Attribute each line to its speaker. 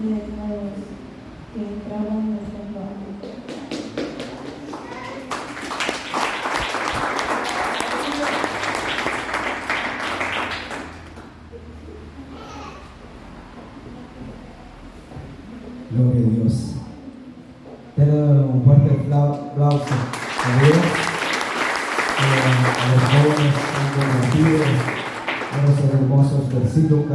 Speaker 1: líderes nuevos que entraron en el templo.
Speaker 2: Gloria a Dios. Denle un fuerte aplauso a Dios, a los jóvenes comprometidos, a los hermosos versículos.